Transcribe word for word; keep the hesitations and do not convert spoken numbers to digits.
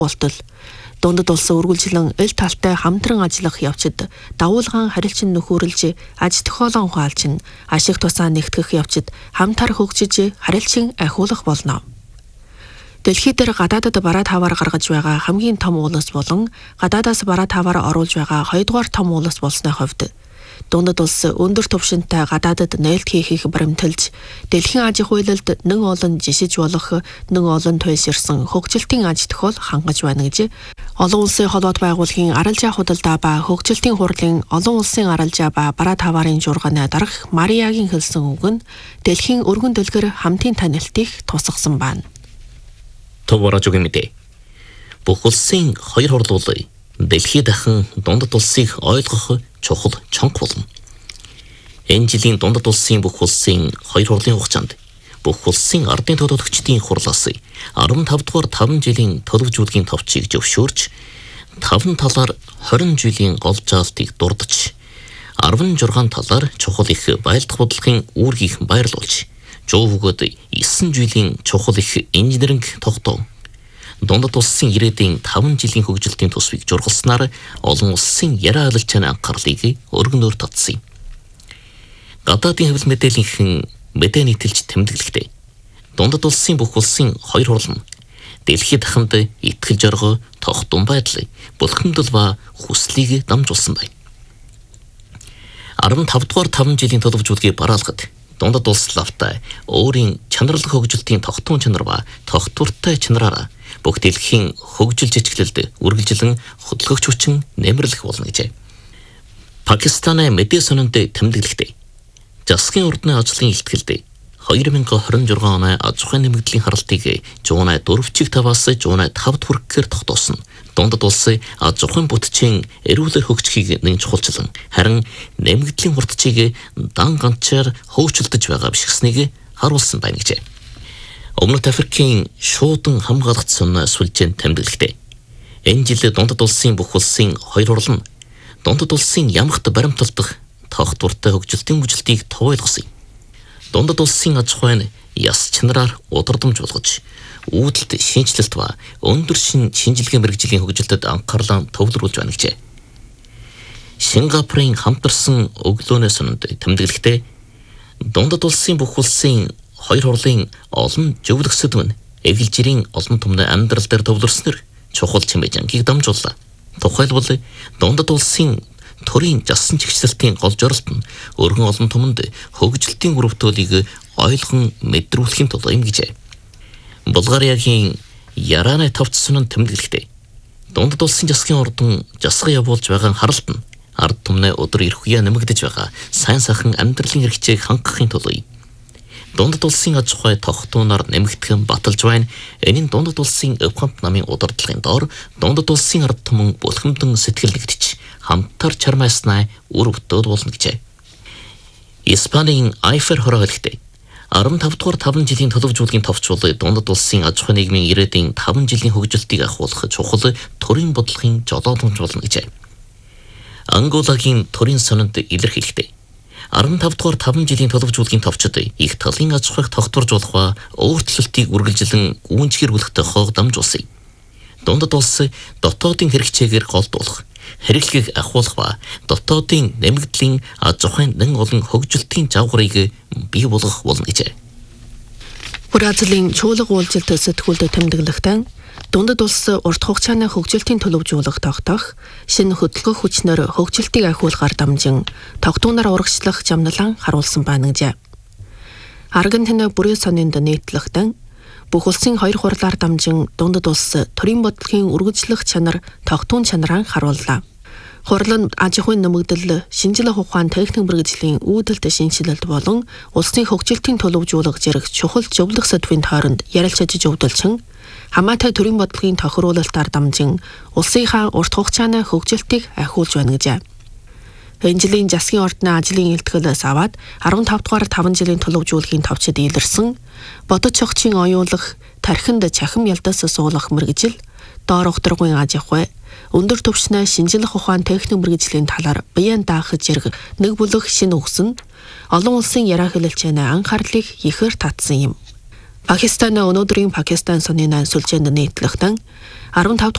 болтол дундад улсын үргэлжлэн ил талтай хамтран ажиллах явцад давуулгаан харилцан нөхөрлж аж тохиолон ухаалж ашиг тусаа нэгтгэх явцад хамтар хөгжиж харилцан ахиулах болно. Дэлхий дээр гадаадад бараа таваар гаргаж байгаа хамгийн том улс болон гадаадаас бараа таваар оруулж байгаа хоёрдугаар том улс болсны хувьд дундад улс өндөр түвшинтэй гадаадад нээлт хийх баримталж дэлхийн аж ахуйлалд нэг олон жишиж болох нэг олон туйлширсан хөгжилтийн аж тохиол хангаж байна гэж олон улсын холбоот байгууллагын аралжаа худалдаа ба хөгжилтийн хурлын олон улсын аралжаа ба бараа таваарын жургааны дарга Мариагийн хэлсэн үг нь дэлхийн өргөн дэлгэр хамтын танилтыг тусгасан байна. Товарожгийн мэдээ. Бүх улсын хоёр хурлуулаа дэлхийд дахин дундад улсыг ойлгох чухал чонх болно. Энэ жилийн дундад улсын бүх улсын хоёр хурлын хугацаанд бүх улсын ардын төлөөлөгчдийн хурлаас арван тав дугаар таван жилийн төлөвжүүлгийн товчийг зөвшөөрч таван талаар хорин жилийн гол жаалтыг дурдж арван жургаан талаар чухал их байлдах бодлогын үүргийг байрлуулж жуувгод есөн жилийн чухал их инженеринг тогтоов. Дундад улсын ирээдүйн таван жилийн хөгжилтийн төсвийг жургалснаар олон улсын яриа алалчны анхаарлыг өргөнөөр татсан юм. Гадаадын хэвлэл мэдээллийнхэн мэдээ нийтэлж тэмдэглэхдээ дундад улсын бүх улсын хоёр хурал нь дэлхийд дахинд итгэл зоргоо тогтун байдал булхимдал ба хүслийг дамжуулсан байна. арван тав дугаар таван жилийн төлөвжүүлгийг бараалгад дундад улс лавтай өөрийн чанарлах хөгжилтийн тогтун чанар ба тогтвортой чанараараа бүх дэлхийн хөгжил жижиглэлд үргэлжлэн хөдөлгөгч хүчин нэмэрлэх болно гэжээ. Пакистаны мэдээ сонинд тэмдэглэхдээ засгийн урдны ажлын илтгэлд хоёр мянга хорин жургаан оны аж ахуйн нэмэгдлийн харалтыг жуунай дөрвөн чиг таваас жуунай тав хүрэхээр тогтоосон. Дундад улсын аж ахуйн бүтцийн эрүүлэр хөгжихийг нэн чухалчлан харин нэмэгдлийн хурдчийг дан ганцаар хөөцөлдөж байгаа биш гэснийг харуулсан байна гэжээ. Өмнөд Африкийн шуудан хамгаалагдсан сүлжээнд тэмдэглэхдээ энэ жил дундад улсын бүх улсын хоёр хурал нь дундад улсын ямагт баримталдах тогтвортой хөгжилтийн хүчлтийг товойлгосон. Дундад улсын аж ахуйн яс чанараар удирдамж болгож үүдэлт шинжилэлт ба өндөр шин шинжилгээ мэргэжлийн хөгжилтэд анхаарлаа төвлөрүүлж байна гэжээ. Сингапурын хамтарсан өглөөнөөс өмнө тэмдэглэхдээ дундад улсын бүх улсын хоёр хурлын олон зөвлөх сэдв нь эвлэл жирийн олон түмний амьдрал дээр төвлөрснөр чухал чимээ жангийг дамжууллаа. Тухайлбал дундад улсын төрийн жасан чигчлэлтийн гол зорилт нь өргөн олон түмэнд хөгжилтийн өрөвтөлийг ойлгон мэдрүүлэхийн тулд юм гэжээ. Булгариагийн Яраны тавцсан тэмдэглэхдээ дундад улсын засгийн ордон засга явуулж байгаа харалт нь ард түмнээ өдөр ирэх үе нэмэгдэж байгаа сайн сайхан амьдралын хэрэгцээг хангахын тулд дундад улсын аж ахуй тогтооноор нэмэгдэх баталж байна. Энэ нь дундад улсын өвхөнт намын удирдлагын доор дундад улсын ард түмэн булхимдан сэтгэл нэгдэж хамтар чармайснаа үр бүтээд болно гэжээ. Испанийн Айфер хороо хэлэхдээ арван тав дугаар таван жилийн төлөвжүүлгийн товчвол дундад улсын аж ахуйн нийгмийн ирээдүйн таван жилийн хөгжилтийг ахиулах чухал төрийн бодлогын жолоодомж болно гэжээ. Анголагийн төрийн сонинд илэрхийлэхдээ арван тав дугаар таван жилийн төлөвжүүлгийн товчод их талын аж ахуйг тогтворж болох ба өөрчлөлтийг үргэлжлэн гүйцэтгэх тохиог дамжуулсан. Дундад улс дотоодын хэрэгцээгээр голдуулах, хэрэглэгийг ахиулах ба дотоодын нэмэгдлийн аж ахуйн нэн олон хөгжилтийн жавгарыг бий болгох болно гэжээ. Бразилийн чуулга уулзалт сэтгүүлд тэмдэглэхдээ дундад улс урт хугацааны хөгжилтийн төлөвжүүлэх тогтоох, шинэ хөдөлгөөх хүчнээр хөгжилтийг ахиулахаар дамжин тогтооноор урагшлах жамналан харуулсан байна гэжээ. Аргентины бүрийн сонинд нийтлэхдээ бүх улсын хоёр хурлаар дамжин дундад улс төрийн бодлогын үргэлжлэх чанар тогтун чанараа харууллаа. Хурал нь аж ахуйн нэмэгдэл, шинжилгээ ухаан техник мэргэжлийн үүдэлт шинжилэлт болон улсын хөгжилтийн төлөвжүүлэх зэрэг чухал зөвлөх сэдвийн тойронд ярилцаж зөвдөлчин хамаатай төрийн бодлогын тохируулалтаар дамжин улсынхаа урт хугацааны хөгжилтийг ахиулж байна гэжээ. Энэ жилийн засгийн ордны ажлын илтгэлээс аваад арван тав дугаар таван жилийн төлөвжүүлгийн товчид илэрсэн бодож цогцын оюулах, тархинд чахим ялдаас суулгах мэргэжил, доор ухтрагын аж ахуй, өндөр түвшний шинжилэх ухаан техник мэргэжлийн талаар биеэн даах зэрэг нэг бүлэг шинэ өгсөн олон улсын яриа хэлэлцээний анхаарлыг ихээр татсан юм. Пакистаны өнөөдрийн Пакистан соны сүлжээнд нийтлэхдээ арван тав